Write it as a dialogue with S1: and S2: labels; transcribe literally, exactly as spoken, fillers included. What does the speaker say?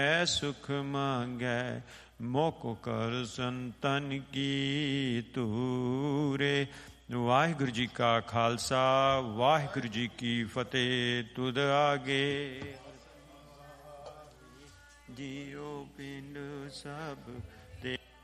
S1: ਸੁਖ ਮੰਗੈ ਮੋਕ ਕਰ ਸੰਤਨ ਕੀ ਤੂਰੇ। ਵਾਹਿਗੁਰੂ ਜੀ ਕਾ ਖਾਲਸਾ ਵਾਹਿਗੁਰੂ ਜੀ ਕੀ ਫਤਿਹ। ਤੁਧ ਆਗੇ ਜੀਉ ਪਿੰਡ ਸਭ